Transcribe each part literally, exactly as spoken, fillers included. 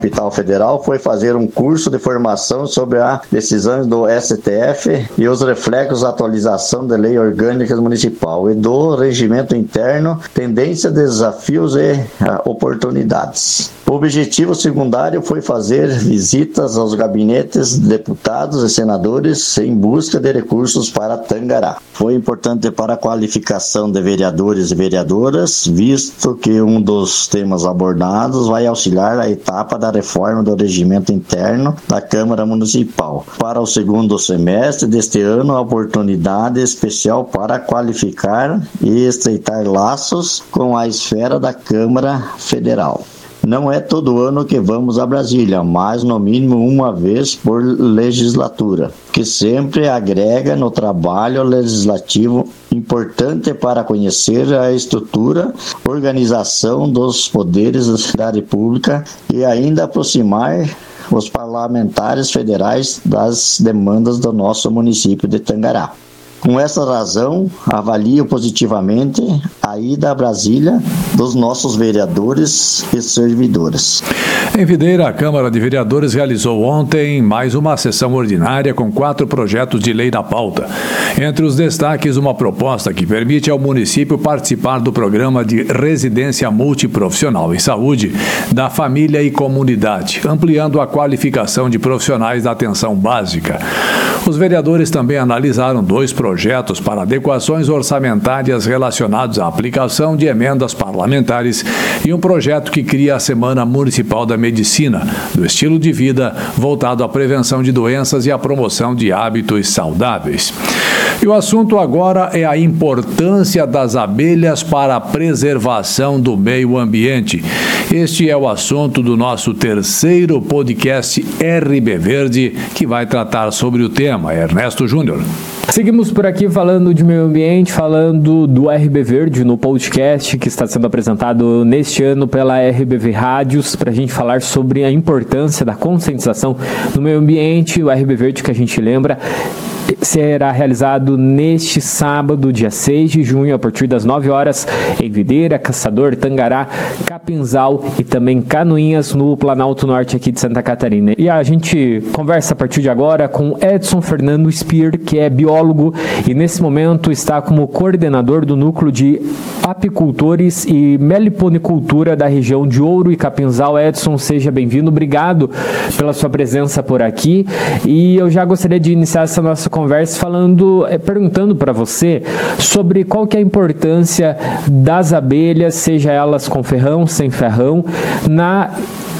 capital federal foi fazer um curso de formação sobre as decisões do S T F e os reflexos da atualização da Lei Orgânica Municipal e do Regimento Interno, tendência, desafios e uh, oportunidades. O objetivo secundário foi fazer visitas aos gabinetes de deputados e senadores em busca de recursos para Tangará. Foi importante para a qualificação de vereadores e vereadoras, visto que um dos temas abordados vai auxiliar a etapa da reforma do regimento interno da Câmara Municipal. Para o segundo semestre deste ano, a oportunidade especial para qualificar e estreitar laços com a esfera da Câmara Federal. Não é todo ano que vamos a Brasília, mas no mínimo uma vez por legislatura, que sempre agrega no trabalho legislativo importante para conhecer a estrutura, organização dos poderes da República e ainda aproximar os parlamentares federais das demandas do nosso município de Tangará. Com essa razão, avalio positivamente a ida a Brasília dos nossos vereadores e servidores. Em Videira, a Câmara de Vereadores realizou ontem mais uma sessão ordinária com quatro projetos de lei na pauta. Entre os destaques, uma proposta que permite ao município participar do programa de residência multiprofissional em saúde da família e comunidade, ampliando a qualificação de profissionais da atenção básica. Os vereadores também analisaram dois projetos projetos para adequações orçamentárias relacionados à aplicação de emendas parlamentares e um projeto que cria a Semana Municipal da Medicina, do estilo de vida voltado à prevenção de doenças e à promoção de hábitos saudáveis. E o assunto agora é a importância das abelhas para a preservação do meio ambiente. Este é o assunto do nosso terceiro podcast R B Verde, que vai tratar sobre o tema. Ernesto Júnior. Seguimos por aqui falando de meio ambiente, falando do R B Verde no podcast que está sendo apresentado neste ano pela R B V Rádios, para a gente falar sobre a importância da conscientização no meio ambiente. O R B Verde, que a gente lembra, será realizado neste sábado, dia seis de junho, a partir das nove horas, em Videira, Caçador, Tangará, Capinzal e também Canoinhas, no Planalto Norte aqui de Santa Catarina. E a gente conversa a partir de agora com Edson Fernando Speer, que é biólogo e nesse momento está como coordenador do núcleo de apicultores e meliponicultura da região de Ouro e Capinzal. Edson, seja bem-vindo, obrigado pela sua presença por aqui. E eu já gostaria de iniciar essa nossa conversa falando, perguntando para você sobre qual que é a importância das abelhas, seja elas com ferrão, sem ferrão, na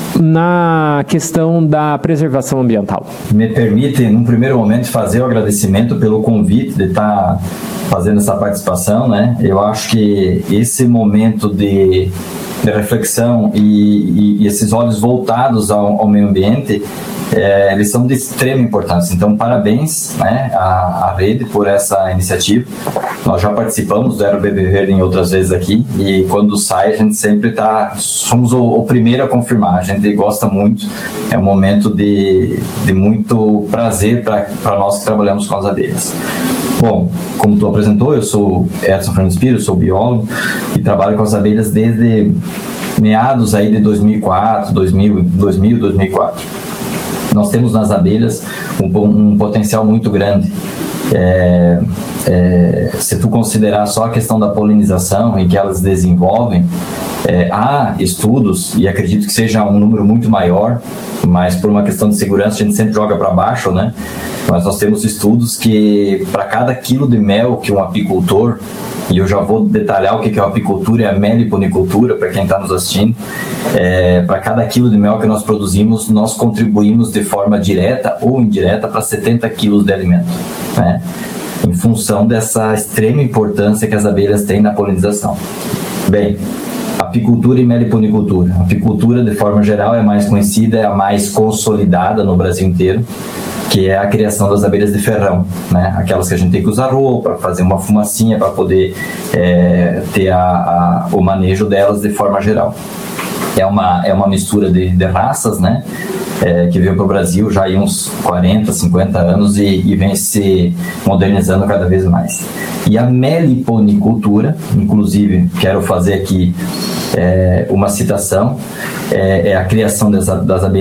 na questão da preservação ambiental. Me permite, num primeiro momento, fazer o agradecimento pelo convite de estar fazendo essa participação, né? Eu acho que esse momento de, de reflexão e, e, e esses olhos voltados ao, ao meio ambiente, é, eles são de extrema importância. Então, parabéns, né, à, à rede por essa iniciativa. Nós já participamos do R B V Verde em outras vezes aqui e quando sai a gente sempre está, somos o, o primeiro a confirmar, a gente gosta muito, é um momento de, de muito prazer para nós que trabalhamos com as abelhas. Bom, como tu apresentou, eu sou Edson Fernando Speer, eu sou biólogo e trabalho com as abelhas desde meados aí de dois mil e quatro, dois mil, dois mil, dois mil e quatro. Nós temos nas abelhas um, um potencial muito grande. É, é, se tu considerar só a questão da polinização em que elas desenvolvem, é, há estudos, e acredito que seja um número muito maior, mas por uma questão de segurança a gente sempre joga para baixo, né? Mas nós temos estudos que para cada quilo de mel que um apicultor, e eu já vou detalhar o que é a apicultura e a meliponicultura para quem está nos assistindo, é, para cada quilo de mel que nós produzimos, nós contribuímos de forma direta ou indireta para setenta quilos de alimento, né? Em função dessa extrema importância que as abelhas têm na polinização. Bem, apicultura e meliponicultura. A apicultura, de forma geral, é mais conhecida, é a mais consolidada no Brasil inteiro, que é a criação das abelhas de ferrão, né? Aquelas que a gente tem que usar roupa, fazer uma fumacinha para poder é, ter a, a, o manejo delas de forma geral. É uma, é uma mistura de, de raças, né? É, que veio para o Brasil já há uns quarenta, cinquenta anos e, e vem se modernizando cada vez mais. E a meliponicultura, inclusive, quero fazer aqui é, uma citação, é, é a criação das, das